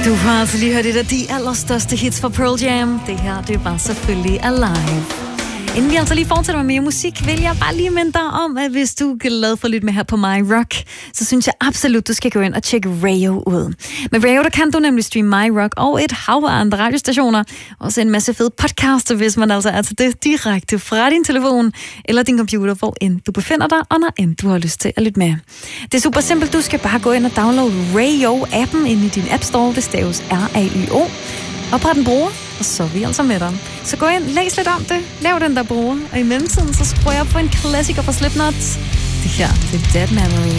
Du har altså lige hørt et af de allerstørste hits fra Pearl Jam. Det her, det var selvfølgelig Alive. Inden vi altså lige fortsætter med mere musik, vil jeg bare lige minde dig om, at hvis du er glad for at lytte med her på My Rock, så synes jeg absolut, du skal gå ind og tjekke Rayo ud. Med Rayo, der kan du nemlig streame My Rock og et hav af andre radiostationer. Også en masse fede podcaster, hvis man altså er til det direkte fra din telefon eller din computer, hvor end du befinder dig, og når end du har lyst til at lytte med. Det er super simpelt. Du skal bare gå ind og downloade Rayo-appen ind i din App Store. Det staves R-A-Y-O. Opret den bruger, og så er vi altså med dig. Så gå ind, læs lidt om det, lav den der bruger, og i mellemtiden så skruer jeg op på en klassiker fra Slipknot. Det her, det er Dead Memory.